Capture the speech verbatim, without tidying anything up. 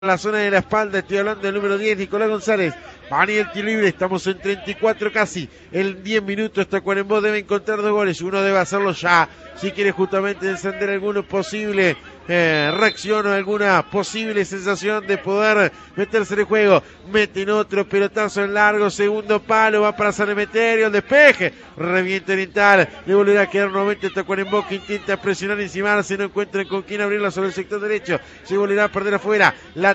la zona de la espalda, estoy hablando del número diez, Nicolás González. Va a venir el tiro libre, estamos en treinta y cuatro casi. En diez minutos Tacuarembó debe encontrar dos goles, uno debe hacerlo ya. Si quiere justamente encender alguna posible eh, reacción o alguna posible sensación de poder meterse en el juego. Meten otro pelotazo en largo, segundo palo, va para San Emeterio, el despeje. Revienta oriental, le volverá a quedar nuevamente Tacuarembó que intenta presionar encima, se no encuentran con quién abrirla sobre el sector derecho. Se volverá a perder afuera. La